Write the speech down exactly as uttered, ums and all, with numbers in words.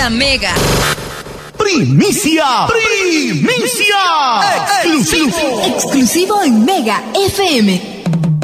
La Mega. Primicia, primicia, exclusivo, exclusivo en Mega F M.